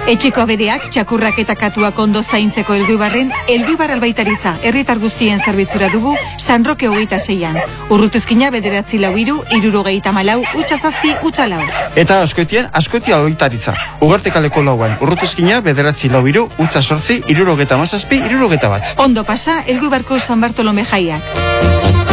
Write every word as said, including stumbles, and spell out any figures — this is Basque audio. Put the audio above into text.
Etxeko abereak, txakurrak eta katuak ondo zaintzeko Elduibarren, Elduibar albaitaritza, herritar guztien zerbitzura dugu, San Roke hogeita zeian. Urrutezkina bederatzi lau iru, irurogeita malau, utxazazpi, utxalau. Eta askoetien, askoetia albaitaritza. Ugartekaleko lauan, urrutezkina bederatzi lau iru, utxa sortzi, irurogeita mazazpi, irurogeita bat. Ondo pasa, Elduibarko San Bartolome jaiak.